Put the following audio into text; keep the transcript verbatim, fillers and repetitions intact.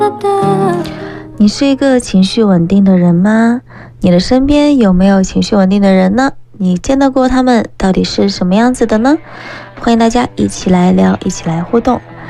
你是一个情绪稳定的人吗？你的身边有没有情绪稳定的人呢？你见到过他们到底是什么样子的呢？欢迎大家一起来聊，一起来互动。